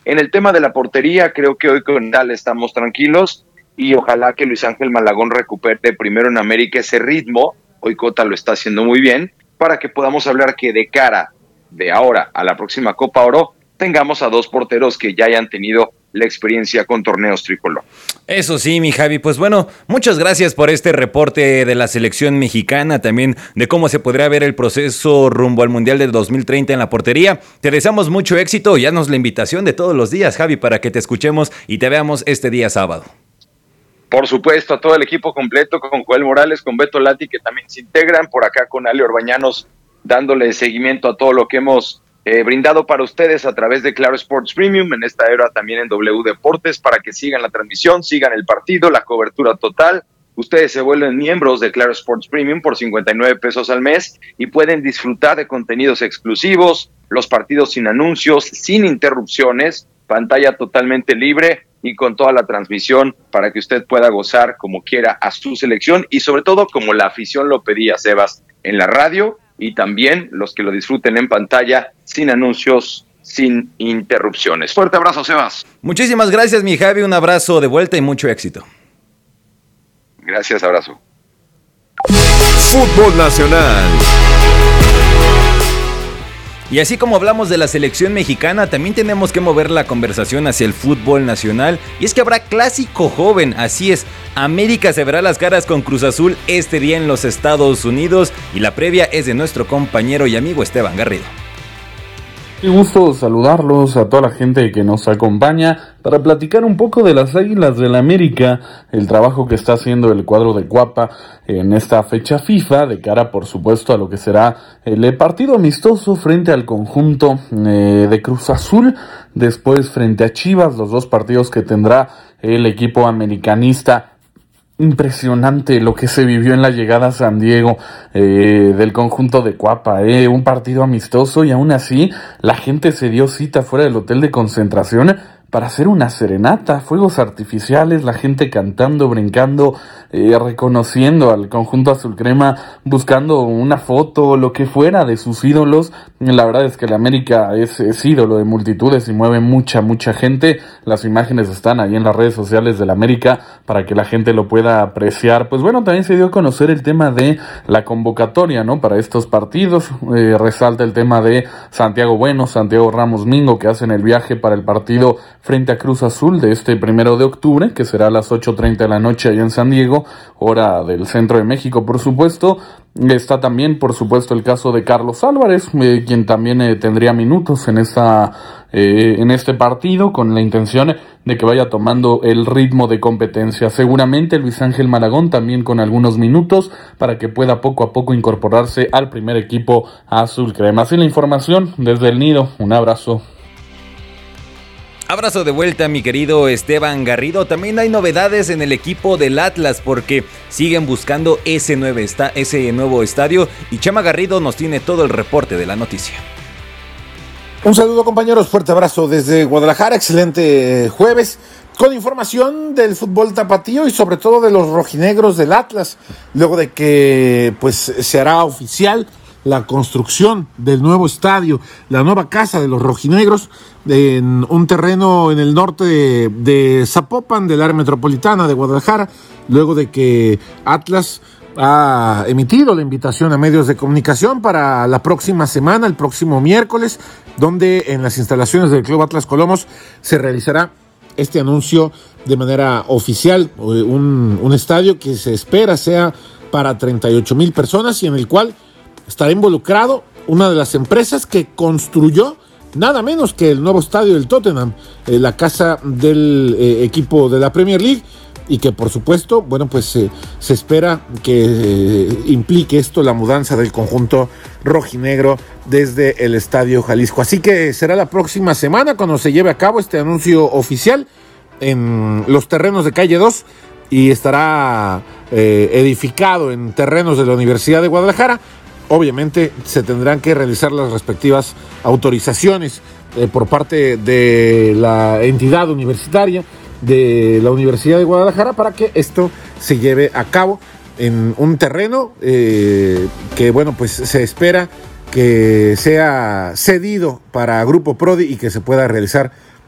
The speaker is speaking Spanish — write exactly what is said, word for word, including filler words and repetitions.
En el tema de la portería, creo que hoy con tal estamos tranquilos y ojalá que Luis Ángel Malagón recupere primero en América ese ritmo. Hoy Cota lo está haciendo muy bien para que podamos hablar que de cara de ahora a la próxima Copa Oro tengamos a dos porteros que ya hayan tenido la experiencia con torneos tricolor. Eso sí, mi Javi, pues bueno, muchas gracias por este reporte de la selección mexicana, también de cómo se podría ver el proceso rumbo al Mundial del dos mil treinta en la portería. Te deseamos mucho éxito y haznos la invitación de todos los días, Javi, para que te escuchemos y te veamos este día sábado. Por supuesto, a todo el equipo completo, con Joel Morales, con Beto Lati, que también se integran, por acá con Ale Orbañanos, dándole seguimiento a todo lo que hemos eh, brindado para ustedes a través de Claro Sports Premium, en esta era también en W Deportes, para que sigan la transmisión, sigan el partido, la cobertura total. Ustedes se vuelven miembros de Claro Sports Premium por cincuenta y nueve pesos al mes y pueden disfrutar de contenidos exclusivos, los partidos sin anuncios, sin interrupciones, pantalla totalmente libre y con toda la transmisión para que usted pueda gozar como quiera a su selección y sobre todo como la afición lo pedía, Sebas, en la radio y también los que lo disfruten en pantalla sin anuncios, sin interrupciones. Fuerte abrazo, Sebas. Muchísimas gracias, mi Javi, un abrazo de vuelta y mucho éxito. Gracias, abrazo. Fútbol Nacional. Y así como hablamos de la selección mexicana, también tenemos que mover la conversación hacia el fútbol nacional. Y es que habrá clásico joven, así es. América se verá las caras con Cruz Azul este día en los Estados Unidos. Y la previa es de nuestro compañero y amigo Esteban Garrido. Qué gusto saludarlos a toda la gente que nos acompaña para platicar un poco de las Águilas del América, el trabajo que está haciendo el cuadro de Cuapa en esta fecha FIFA, de cara por supuesto a lo que será el partido amistoso frente al conjunto eh, de Cruz Azul, después frente a Chivas, los dos partidos que tendrá el equipo americanista. Impresionante lo que se vivió en la llegada a San Diego eh, del conjunto de Cuapa, eh, un partido amistoso y aún así la gente se dio cita fuera del hotel de concentración para hacer una serenata, fuegos artificiales, la gente cantando, brincando, eh, reconociendo al conjunto azul crema, buscando una foto, lo que fuera de sus ídolos. La verdad es que el América es, es ídolo de multitudes y mueve mucha, mucha gente. Las imágenes están ahí en las redes sociales del América para que la gente lo pueda apreciar. Pues bueno, también se dio a conocer el tema de la convocatoria, ¿no? Para estos partidos, eh, resalta el tema de Santiago Bueno, Santiago Ramos Mingo, que hacen el viaje para el partido frente a Cruz Azul de este primero de octubre, que será a las ocho treinta de la noche allá en San Diego, hora del centro de México, por supuesto. Está también, por supuesto, el caso de Carlos Álvarez, eh, quien también eh, tendría minutos en esta eh, en este partido, con la intención de que vaya tomando el ritmo de competencia. Seguramente Luis Ángel Malagón también con algunos minutos para que pueda poco a poco incorporarse al primer equipo azul crema. Así la información desde el Nido. Un abrazo. Abrazo de vuelta, mi querido Esteban Garrido. También hay novedades en el equipo del Atlas porque siguen buscando ese nuevo, esta- ese nuevo estadio y Chema Garrido nos tiene todo el reporte de la noticia. Un saludo, compañeros, fuerte abrazo desde Guadalajara, excelente jueves, con información del fútbol tapatío y sobre todo de los rojinegros del Atlas, luego de que pues se hará oficial la construcción del nuevo estadio, la nueva casa de los rojinegros, en un terreno en el norte de, de Zapopan, del área metropolitana de Guadalajara, luego de que Atlas ha emitido la invitación a medios de comunicación para la próxima semana, el próximo miércoles, donde en las instalaciones del Club Atlas Colomos se realizará este anuncio de manera oficial, un, un estadio que se espera sea para treinta y ocho mil personas y en el cual estará involucrado una de las empresas que construyó nada menos que el nuevo estadio del Tottenham, eh, la casa del eh, equipo de la Premier League, y que por supuesto, bueno, pues eh, se espera que eh, implique esto la mudanza del conjunto rojinegro desde el Estadio Jalisco. Así que será la próxima semana cuando se lleve a cabo este anuncio oficial en los terrenos de calle dos y estará eh, edificado en terrenos de la Universidad de Guadalajara. Obviamente se tendrán que realizar las respectivas autorizaciones eh, por parte de la entidad universitaria de la Universidad de Guadalajara para que esto se lleve a cabo en un terreno eh, que, bueno, pues se espera que sea cedido para Grupo Prodi y que se pueda realizar